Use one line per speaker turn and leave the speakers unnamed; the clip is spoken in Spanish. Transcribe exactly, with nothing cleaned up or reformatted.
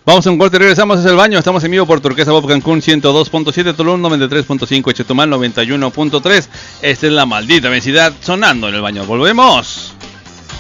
Vamos a un corte y regresamos desde el baño. Estamos en vivo por Turquesa Bob Cancún ciento dos punto siete, Tulum noventa y tres punto cinco, Chetumal noventa y uno punto tres. Esta es la maldita vecindad sonando en el baño. Volvemos.